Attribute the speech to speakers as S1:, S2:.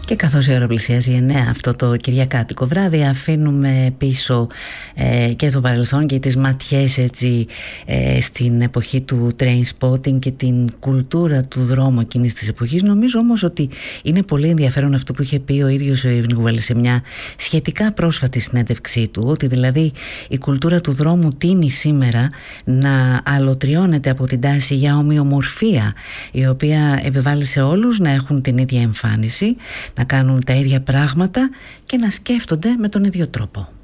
S1: Και καθώς η ώρα πλησιάζει 9 αυτό το κυριακάτικο βράδυ, αφήνουμε πίσω και το παρελθόν και τις ματιές έτσι στην εποχή του Trainspotting και την κουλτούρα του δρόμου εκείνης της εποχής. Νομίζω όμως ότι είναι πολύ ενδιαφέρον αυτό που είχε πει ο ίδιος ο Irving Wells σε μια σχετικά πρόσφατη συνέντευξή του, ότι δηλαδή η κουλτούρα του δρόμου τείνει σήμερα να αλωτριώνεται από την τάση για ομοιομορφία, η οποία επιβάλλει σε όλους να έχουν την ίδια εμφάνιση, να κάνουν τα ίδια πράγματα και να σκέφτονται με τον ίδιο τρόπο.